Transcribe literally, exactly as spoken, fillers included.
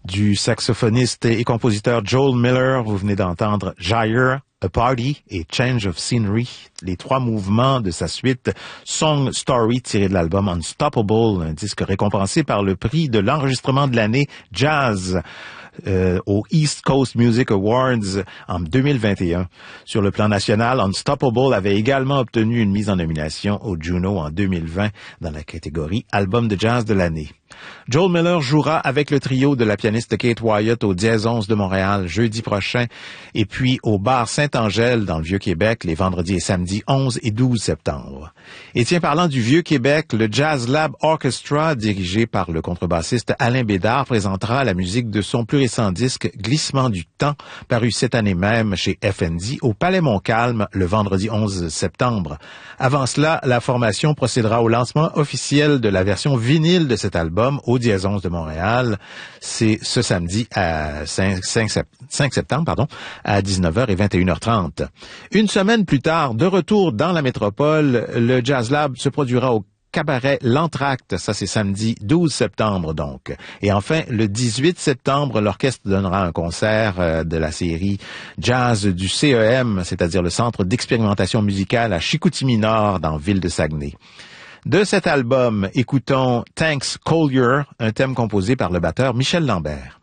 du saxophoniste et compositeur Joel Miller. Vous venez d'entendre Gyre, A Party et Change of Scenery, les trois mouvements de sa suite Song Story tiré de l'album Unstoppable, un disque récompensé par le prix de l'enregistrement de l'année Jazz euh, au East Coast Music Awards en deux mille vingt et un. Sur le plan national, Unstoppable avait également obtenu une mise en nomination au Juno en deux mille vingt dans la catégorie Album de jazz de l'année. Joel Miller jouera avec le trio de la pianiste Kate Wyatt au Dièse onze de Montréal jeudi prochain et puis au bar Saint-Angèle dans le Vieux-Québec les vendredis et samedis onze et douze septembre. Et tiens, parlant du Vieux-Québec, le Jazz Lab Orchestra, dirigé par le contrebassiste Alain Bédard, présentera la musique de son plus récent disque Glissement du temps, paru cette année même chez F N D au Palais Montcalm le vendredi onze septembre. Avant cela, la formation procédera au lancement officiel de la version vinyle de cet album au Dièse onze de Montréal. C'est ce samedi à cinq septembre, pardon, à dix-neuf heures et vingt et une heures trente. Une semaine plus tard, de retour dans la métropole, le Jazz Lab se produira au Cabaret L'Entracte, ça c'est samedi douze septembre donc. Et enfin, le dix-huit septembre, l'orchestre donnera un concert de la série Jazz du C E M, c'est-à-dire le Centre d'expérimentation musicale à Chicoutimi-Nord dans Ville de Saguenay. De cet album, écoutons Thanks Collier, un thème composé par le batteur Michel Lambert.